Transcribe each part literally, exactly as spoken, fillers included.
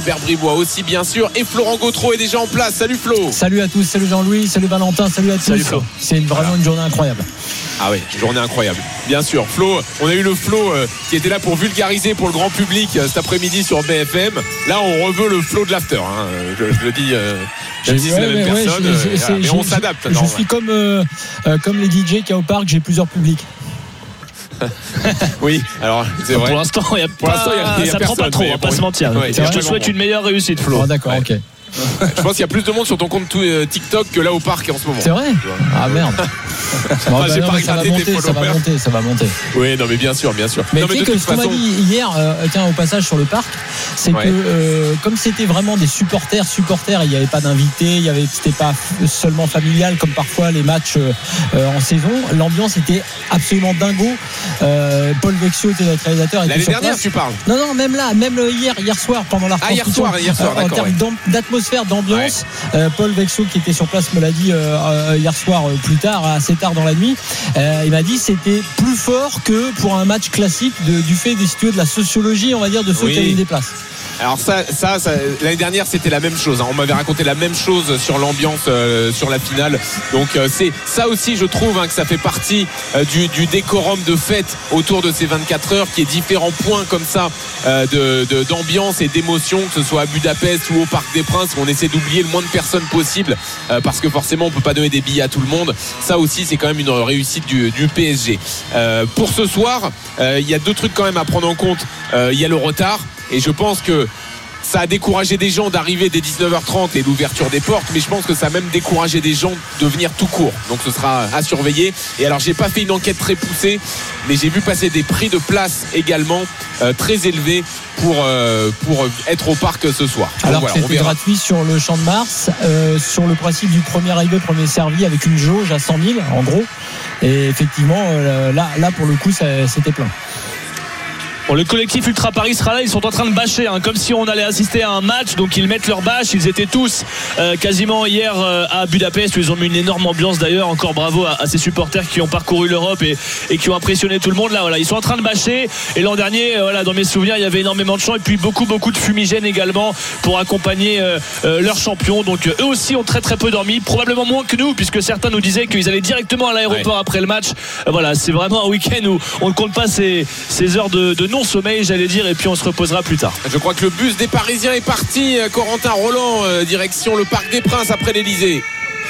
Gilbert Bribois aussi bien sûr, et Florent Gautreau est déjà en place. Salut Flo. Salut à tous, salut Jean-Louis, salut Valentin, salut à tous. Salut Flo. C'est une, vraiment une journée incroyable. Ah oui, journée incroyable. Bien sûr, Flo, on a eu le Flo euh, qui était là pour vulgariser pour le grand public euh, cet après-midi sur B F M. Là, on reveut le Flo de l'after. Hein. Je, je le dis, euh, je dis ouais, c'est la même ouais, personne, je, je, euh, voilà. Mais on s'adapte. Je, je suis comme, euh, euh, comme les D J qu'il y a au parc, j'ai plusieurs publics. Oui, alors c'est vrai. Pour l'instant, il y a pour pas, l'instant, y a, y a ça personne, prend pas trop, on va pas se mentir. Ouais, je te souhaite une meilleure réussite, Flo. Oh, d'accord, ouais. Ok. Je pense qu'il y a plus de monde sur ton compte TikTok que là au parc en ce moment. C'est vrai ? Ah merde. Bon, bah, non, ça va monter, ça va monter, ça va monter. Oui, non mais bien sûr, bien sûr. Mais non, tu sais que ce qu'on m'a dit hier, euh, tiens, au passage sur le parc, c'est ouais. que euh, comme c'était vraiment des supporters, supporters, il n'y avait pas d'invités, il y avait, c'était pas seulement familial comme parfois les matchs euh, en saison. L'ambiance était absolument dingo. Euh, Paul Vexio était notre réalisateur. L'année dernière, tu parles ? Non, non, même là, même hier, hier soir pendant la ah, hier soir, hier soir, euh, en termes ouais. d'atmosphère, d'ambiance. Ouais. Euh, Paul Vexio qui était sur place me l'a dit euh, euh, hier soir, euh, plus tard, assez tard dans la nuit. Euh, il m'a dit c'était plus fort que pour un match classique de, du fait des situés de la sociologie, on va dire, de ceux oui. qui avaient des places. Alors ça, ça, ça l'année dernière c'était la même chose. Hein. On m'avait raconté la même chose sur l'ambiance euh, sur la finale. Donc euh, c'est ça aussi, je trouve hein, que ça fait partie euh, du, du décorum de fête autour de ces vingt-quatre heures, qui est différents points comme ça euh, de, de, d'ambiance et d'émotion, que ce soit à Budapest ou au Parc des Princes, où on essaie d'oublier le moins de personnes possible euh, parce que forcément on peut pas donner des billets à tout le monde. Ça aussi c'est quand même une réussite du, du P S G. Euh, pour ce soir, il euh, y a deux trucs quand même à prendre en compte. Il euh, y a le retard. Et je pense que ça a découragé des gens d'arriver dès dix-neuf heures trente et l'ouverture des portes, mais je pense que ça a même découragé des gens de venir tout court. Donc ce sera à surveiller. Et alors j'ai pas fait une enquête très poussée, mais j'ai vu passer des prix de place également euh, très élevés pour, euh, pour être au parc ce soir. Donc, alors voilà, c'était gratuit sur le Champ de Mars, euh, sur le principe du premier arrivé, premier servi, avec une jauge à cent mille en gros. Et effectivement, euh, là, là pour le coup, ça, c'était plein. Bon, le collectif Ultra Paris sera là, ils sont en train de bâcher hein, comme si on allait assister à un match, donc ils mettent leur bâche. Ils étaient tous euh, quasiment hier euh, à Budapest où ils ont mis une énorme ambiance. D'ailleurs, encore bravo à, à ces supporters qui ont parcouru l'Europe et, et qui ont impressionné tout le monde. Là voilà, ils sont en train de bâcher. Et l'an dernier, euh, voilà, dans mes souvenirs, il y avait énormément de chants et puis beaucoup beaucoup de fumigènes également pour accompagner euh, euh, leurs champions. Donc euh, eux aussi ont très très peu dormi, probablement moins que nous, puisque certains nous disaient qu'ils allaient directement à l'aéroport ouais. après le match. Euh, voilà, c'est vraiment un week-end où on ne compte pas ces, ces heures de, de non-sommeil, j'allais dire, et puis on se reposera plus tard. Je crois que le bus des Parisiens est parti. Corentin Roland, euh, direction le Parc des Princes après l'Elysée.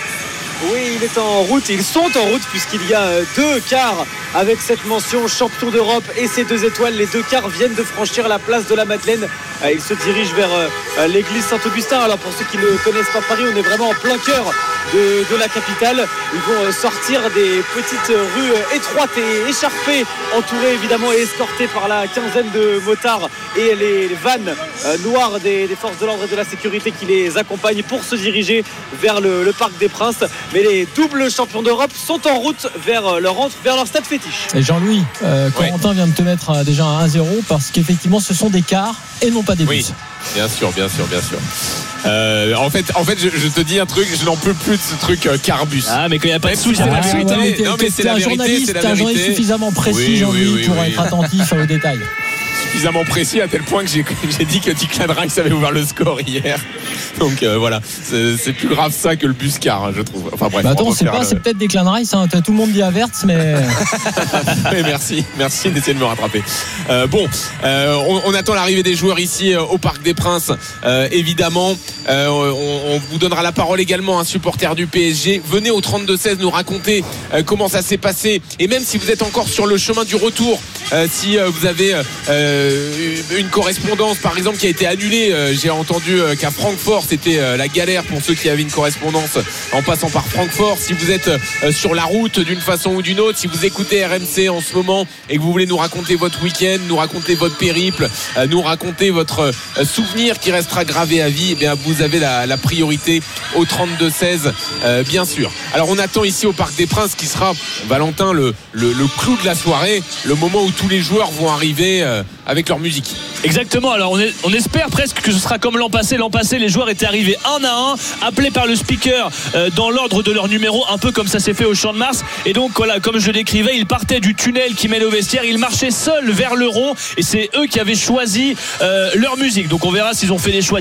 Oui, il est en route, ils sont en route puisqu'il y a deux cars avec cette mention champion d'Europe et ces deux étoiles. Les deux cars viennent de franchir la place de la Madeleine. Ils se dirigent vers l'église Saint-Augustin. Alors pour ceux qui ne connaissent pas Paris, on est vraiment en plein cœur de, de la capitale. Ils vont sortir des petites rues étroites et écharpées, entourées évidemment et escortées par la quinzaine de motards et les, les vannes noires des, des forces de l'ordre et de la sécurité qui les accompagnent pour se diriger vers le, le Parc des Princes. Mais les doubles champions d'Europe sont en route vers leur entre, vers leur stade fétiche. Et Jean-Louis, euh, Corentin ouais. vient de te mettre déjà un un zéro parce qu'effectivement ce sont des cars et non pas des bus. Oui, bien sûr, bien sûr, bien sûr. Euh, en fait, en fait, je, je te dis un truc, je n'en peux plus de ce truc euh, carbus. Ah, mais quand il n'y a pas de sous, c'est la vérité. Ouais, non, mais c'est la vérité, c'est la vérité. Un journaliste suffisamment précis, oui, Jean-Louis, oui, oui, pour oui. être attentif aux détails. Suffisamment précis à tel point que j'ai, j'ai dit que Declan Rice avait ouvert le score hier. Donc euh, voilà, c'est, c'est plus grave ça que le bus car, hein, je trouve. Enfin bref. Bah attends, c'est pas, le... c'est peut-être Declan Rice. Hein. Tout le monde dit Havertz, mais. mais merci, merci d'essayer de me rattraper. Euh, bon, euh, on, on attend l'arrivée des joueurs ici euh, au Parc des Princes. Euh, évidemment, euh, on, on vous donnera la parole également à un supporter du P S G. Venez au trente-deux seize nous raconter euh, comment ça s'est passé. Et même si vous êtes encore sur le chemin du retour, euh, si euh, vous avez euh, une correspondance par exemple qui a été annulée, euh, j'ai entendu euh, qu'à Francfort c'était euh, la galère pour ceux qui avaient une correspondance en passant par Francfort. Si vous êtes euh, sur la route d'une façon ou d'une autre, si vous écoutez R M C en ce moment et que vous voulez nous raconter votre week-end, nous raconter votre périple, euh, nous raconter votre euh, souvenir qui restera gravé à vie, eh bien vous avez la, la priorité au trente-deux seize, euh, bien sûr. Alors on attend ici au Parc des Princes qui sera, Valentin, le, le, le clou de la soirée, le moment où tous les joueurs vont arriver euh, avec leur musique. Exactement, alors on, est, on espère presque que ce sera comme l'an passé. L'an passé, les joueurs étaient arrivés un à un, appelés par le speaker euh, dans l'ordre de leur numéro, un peu comme ça s'est fait au Champ de Mars. Et donc voilà, comme je décrivais, ils partaient du tunnel qui mène au vestiaire, ils marchaient seuls vers le rond et c'est eux qui avaient choisi euh, leur musique. Donc on verra s'ils ont fait des choix